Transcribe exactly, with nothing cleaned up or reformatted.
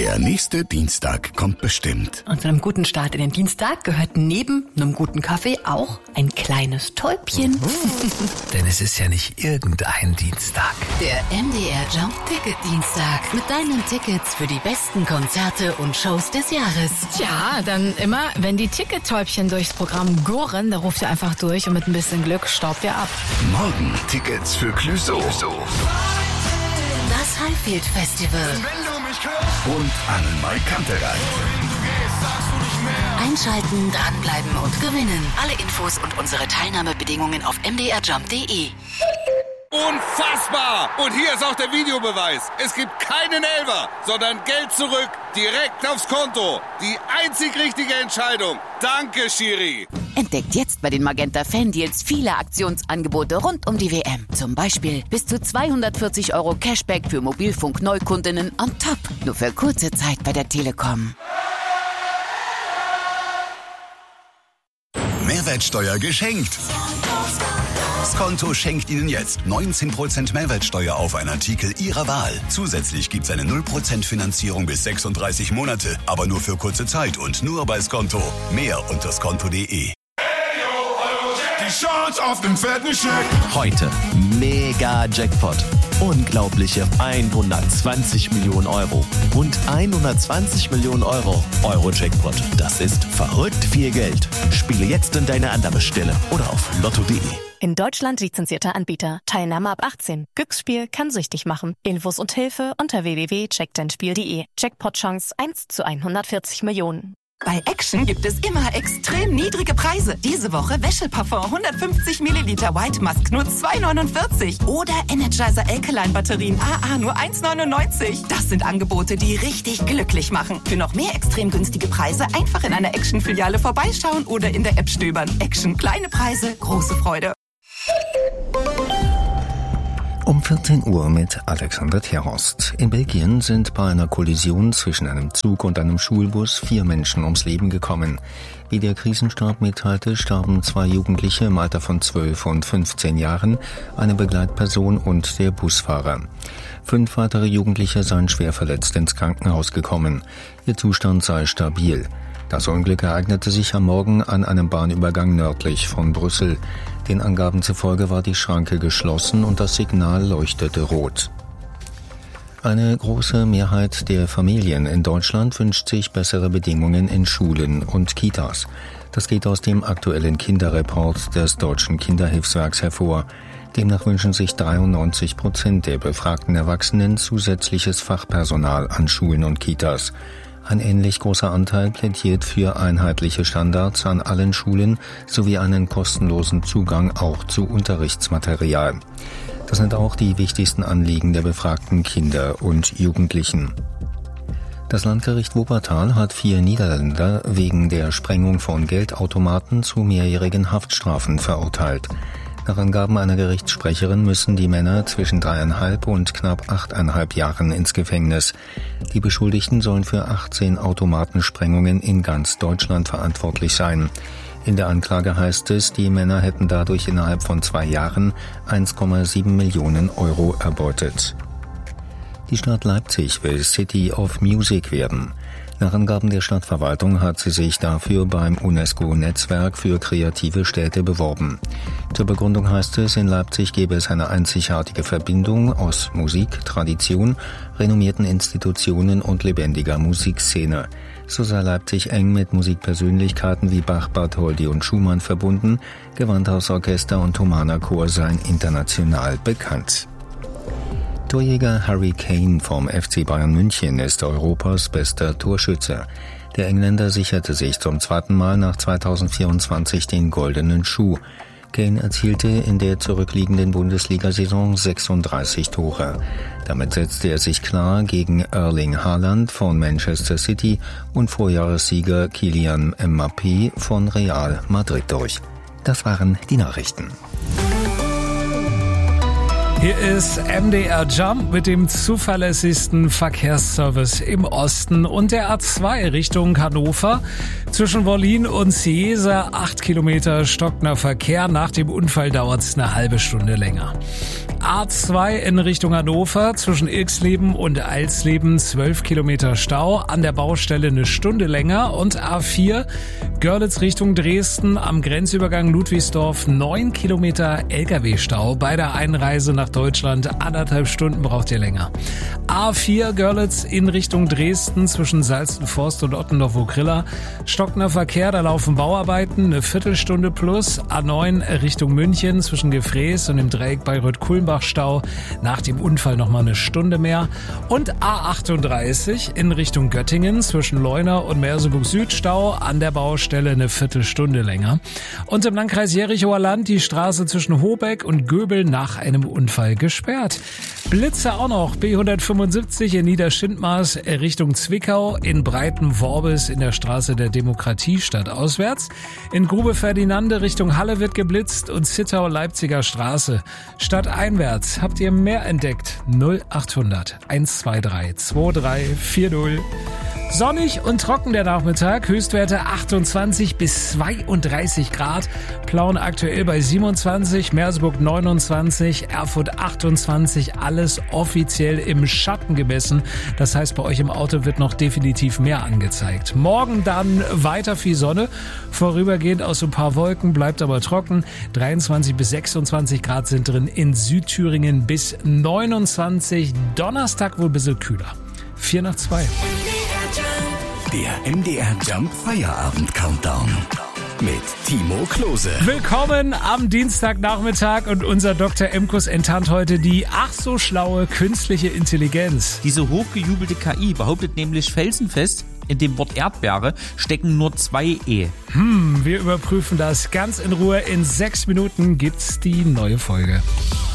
Der nächste Dienstag kommt bestimmt. Und zu einem guten Start in den Dienstag gehört neben einem guten Kaffee auch ein kleines Täubchen. Mhm. Denn es ist ja nicht irgendein Dienstag. Der M D R Jump Ticket Dienstag mit deinen Tickets für die besten Konzerte und Shows des Jahres. Tja, dann immer, wenn die Tickettäubchen durchs Programm gurren, da ruft ihr einfach durch und mit ein bisschen Glück staubt ihr ab. Morgen Tickets für Clouseau. Das Highfield Festival. Und Annemarie Kantereit. Einschalten, dranbleiben und gewinnen. Alle Infos und unsere Teilnahmebedingungen auf m d r jump punkt d e. Unfassbar! Und hier ist auch der Videobeweis. Es gibt keinen Elfer, sondern Geld zurück, direkt aufs Konto. Die einzig richtige Entscheidung. Danke, Schiri. Entdeckt jetzt bei den Magenta Fan Deals viele Aktionsangebote rund um die W M. Zum Beispiel bis zu zweihundertvierzig Euro Cashback für Mobilfunk-Neukundinnen on top. Nur für kurze Zeit bei der Telekom. Mehrwertsteuer geschenkt. Skonto schenkt Ihnen jetzt neunzehn Prozent Mehrwertsteuer auf einen Artikel Ihrer Wahl. Zusätzlich gibt es eine null Prozent Finanzierung bis sechsunddreißig Monate, aber nur für kurze Zeit und nur bei Skonto. Mehr unter skonto punkt de. Die Chance auf den fetten Scheck. Heute mega Jackpot. Unglaubliche hundertzwanzig Millionen Euro. Rund hundertzwanzig Millionen Euro. Euro-Jackpot. Das ist verrückt viel Geld. Spiele jetzt in deine Annahmestelle oder auf lotto punkt de. In Deutschland lizenzierter Anbieter. Teilnahme ab achtzehn. Glücksspiel kann süchtig machen. Infos und Hilfe unter w w w punkt check dein spiel punkt de. Jackpot-Chance eins zu hundertvierzig Millionen. Bei Action gibt es immer extrem niedrige Preise. Diese Woche Wäscheparfum hundertfünfzig Milliliter White Musk nur zwei neunundvierzig. Oder Energizer Alkaline Batterien A A nur eins neunundneunzig. Das sind Angebote, die richtig glücklich machen. Für noch mehr extrem günstige Preise einfach in einer Action-Filiale vorbeischauen oder in der App stöbern. Action, kleine Preise, große Freude. Um vierzehn Uhr mit Alexander Terhorst. In Belgien sind bei einer Kollision zwischen einem Zug und einem Schulbus vier Menschen ums Leben gekommen. Wie der Krisenstab mitteilte, starben zwei Jugendliche im Alter von zwölf und fünfzehn Jahren, eine Begleitperson und der Busfahrer. Fünf weitere Jugendliche seien schwer verletzt ins Krankenhaus gekommen. Ihr Zustand sei stabil. Das Unglück ereignete sich am Morgen an einem Bahnübergang nördlich von Brüssel. Den Angaben zufolge war die Schranke geschlossen und das Signal leuchtete rot. Eine große Mehrheit der Familien in Deutschland wünscht sich bessere Bedingungen in Schulen und Kitas. Das geht aus dem aktuellen Kinderreport des Deutschen Kinderhilfswerks hervor. Demnach wünschen sich dreiundneunzig Prozent der befragten Erwachsenen zusätzliches Fachpersonal an Schulen und Kitas. Ein ähnlich großer Anteil plädiert für einheitliche Standards an allen Schulen sowie einen kostenlosen Zugang auch zu Unterrichtsmaterial. Das sind auch die wichtigsten Anliegen der befragten Kinder und Jugendlichen. Das Landgericht Wuppertal hat vier Niederländer wegen der Sprengung von Geldautomaten zu mehrjährigen Haftstrafen verurteilt. Nach Angaben einer Gerichtssprecherin müssen die Männer zwischen dreieinhalb und knapp achteinhalb Jahren ins Gefängnis. Die Beschuldigten sollen für achtzehn Automatensprengungen in ganz Deutschland verantwortlich sein. In der Anklage heißt es, die Männer hätten dadurch innerhalb von zwei Jahren eins Komma sieben Millionen Euro erbeutet. Die Stadt Leipzig will City of Music werden. Nach Angaben der Stadtverwaltung hat sie sich dafür beim UNESCO-Netzwerk für kreative Städte beworben. Zur Begründung heißt es, in Leipzig gäbe es eine einzigartige Verbindung aus Musik, Tradition, renommierten Institutionen und lebendiger Musikszene. So sei Leipzig eng mit Musikpersönlichkeiten wie Bach, Bartholdy und Schumann verbunden, Gewandhausorchester und Thomaner Chor seien international bekannt. Torjäger Harry Kane vom F C Bayern München ist Europas bester Torschütze. Der Engländer sicherte sich zum zweiten Mal nach zweitausendvierundzwanzig den goldenen Schuh. Kane erzielte in der zurückliegenden Bundesliga-Saison sechsunddreißig Tore. Damit setzte er sich klar gegen Erling Haaland von Manchester City und Vorjahressieger Kylian Mbappé von Real Madrid durch. Das waren die Nachrichten. Hier ist M D R Jump mit dem zuverlässigsten Verkehrsservice im Osten und der A zwei Richtung Hannover. Zwischen Wollin und Ciesa acht Kilometer stockender Verkehr. Nach dem Unfall dauert es eine halbe Stunde länger. A zwei in Richtung Hannover, zwischen Ilksleben und Alsleben zwölf Kilometer Stau, an der Baustelle eine Stunde länger. Und A vier Görlitz Richtung Dresden am Grenzübergang Ludwigsdorf neun Kilometer L K W-Stau. Bei der Einreise nach Deutschland anderthalb Stunden braucht ihr länger. A vier Görlitz in Richtung Dresden zwischen Salzenforst und Ottendorf-Okrilla. Stockender Verkehr, da laufen Bauarbeiten, eine Viertelstunde plus. A neun Richtung München zwischen Gefräß und dem Dreieck Bayreuth-Kulmbach-Stau. Nach dem Unfall nochmal eine Stunde mehr. Und A achtunddreißig in Richtung Göttingen zwischen Leuna und Merseburg-Süd-Stau. An der Baustelle eine Viertelstunde länger. Und im Landkreis Jerichoer Land die Straße zwischen Hobeck und Göbel nach einem Unfall gesperrt. Blitze auch noch. B hundertfünfundsiebzig in Niederschindmaß Richtung Zwickau, in Breitenworbis in der Straße der Demokratie stadtauswärts. In Grube Ferdinande Richtung Halle wird geblitzt und Zittau Leipziger Straße stadteinwärts. Habt ihr mehr entdeckt? null achthundert hundertzweiundzwanzig drei vier null. Sonnig und trocken der Nachmittag, Höchstwerte achtundzwanzig bis zweiunddreißig Grad, Plauen aktuell bei siebenundzwanzig, Merseburg neunundzwanzig, Erfurt achtundzwanzig, alles offiziell im Schatten gemessen. Das heißt, bei euch im Auto wird noch definitiv mehr angezeigt. Morgen dann weiter viel Sonne, vorübergehend aus so ein paar Wolken, bleibt aber trocken. dreiundzwanzig bis sechsundzwanzig Grad sind drin, in Südthüringen bis neunundzwanzig, Donnerstag wohl ein bisschen kühler. vier nach zwei. Der M D R Jump Feierabend Countdown mit Timo Klose. Willkommen am Dienstagnachmittag und unser Doktor Emkus enttarnt heute die ach so schlaue künstliche Intelligenz. Diese hochgejubelte K I behauptet nämlich felsenfest, in dem Wort Erdbeere stecken nur zwei E. Hm, wir überprüfen das ganz in Ruhe. In sechs Minuten gibt's die neue Folge.